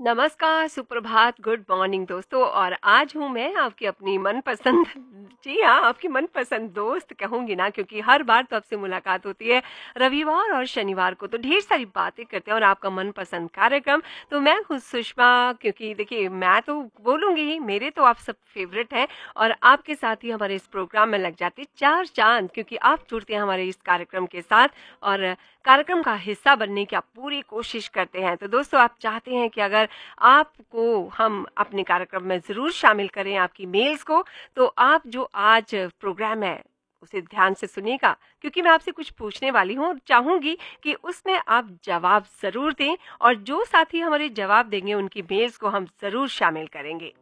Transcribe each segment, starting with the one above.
नमस्कार, सुप्रभात, good morning दोस्तों। और आज हूँ मैं आपकी अपनी मनपसंद जी हाँ, आपकी मनपसंद दोस्त कहूँगी ना, क्योंकि हर बार तो आपसे मुलाकात होती है रविवार और शनिवार को, तो ढेर सारी बातें करते हैं और आपका मनपसंद कार्यक्रम। तो मैं हूँ सुषमा, क्योंकि देखिए मैं तो बोलूँगी ही, मेरे तो आप सब फेवरेट हैं और आपके साथ ही हमारे इस प्रोग्राम में लग जाती चार चांद, क्योंकि आप जुड़ते हैं हमारे इस कार्यक्रम के साथ और कार्यक्रम का हिस्सा बनने की आप पूरी कोशिश करते हैं। तो दोस्तों, आप चाहते हैं कि अगर आपको हम अपने कार्यक्रम में ज़रूर शामिल करें आपकी मेल्स को, तो आप जो आज प्रोग्राम है उसे ध्यान से सुनिएगा, क्योंकि मैं आपसे कुछ पूछने वाली हूँ और चाहूँगी कि उसमें आप जवाब ज़रूर दें और जो साथी हमारे जवाब देंगे उनकी मेल्स को हम ज़रूर शामिल करेंगे।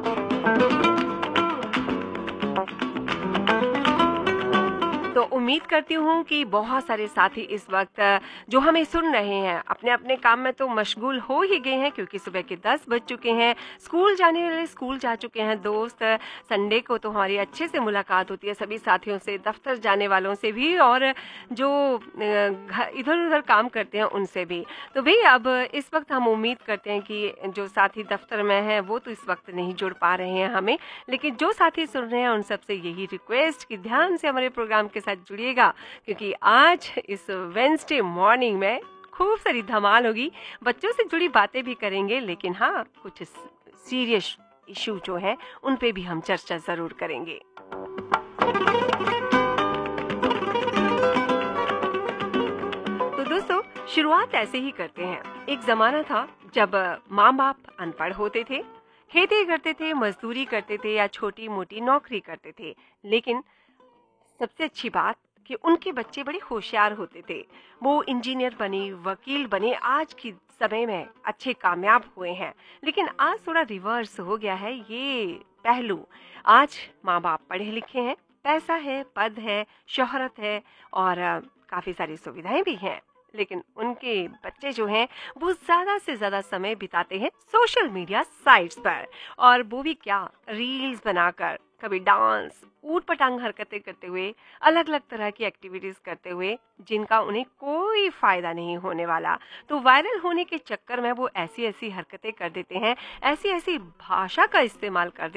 तो उम्मीद करती हूँ कि बहुत सारे साथी इस वक्त जो हमें सुन रहे हैं अपने अपने काम में तो मशगूल हो ही गए हैं, क्योंकि सुबह के 10 बज चुके हैं। स्कूल जाने वाले स्कूल जा चुके हैं दोस्त। संडे को तो हमारी अच्छे से मुलाकात होती है सभी साथियों से, दफ्तर जाने वालों से भी और जो इधर उधर काम करते हैं उनसे भी। तो भाई अब इस वक्त हम उम्मीद करते हैं कि जो साथी दफ्तर में हैं वो तो इस वक्त नहीं जुड़ पा रहे हैं हमें, लेकिन जो साथी सुन रहे हैं उन सबसे यही रिक्वेस्ट कि ध्यान से हमारे प्रोग्राम के साथ जुड़िएगा, क्योंकि आज इस वेडनेसडे मॉर्निंग में खूब सारी धमाल होगी। बच्चों से जुड़ी बातें भी करेंगे, लेकिन हाँ, कुछ सीरियस इशू जो है उन पे भी हम चर्चा जरूर करेंगे। तो दोस्तों, शुरुआत ऐसे ही करते हैं। एक जमाना था जब माँ बाप अनपढ़ होते थे, खेती करते थे, मजदूरी करते थे या छोटी मोटी नौकरी करते थे, लेकिन सबसे अच्छी बात कि उनके बच्चे बड़े होशियार होते थे। वो इंजीनियर बने, वकील बने, आज की समय में अच्छे कामयाब हुए हैं। लेकिन आज थोड़ा रिवर्स हो गया है ये पहलू। आज माँ बाप पढ़े लिखे हैं, पैसा है, पद है, शोहरत है और काफी सारी सुविधाएं भी हैं, लेकिन उनके बच्चे जो हैं वो ज्यादा से ज्यादा समय बिताते हैं सोशल मीडिया साइट्स पर, और वो भी क्या, रील्स बनाकर, कभी डांस, ऊट पटांग हरकतें करते हुए, अलग अलग तरह की एक्टिविटीज करते हुए, जिनका उन्हें कोई फायदा नहीं होने वाला। तो वायरल होने के चक्कर में वो ऐसी ऐसी हरकतें कर देते हैं, ऐसी ऐसी भाषा का इस्तेमाल कर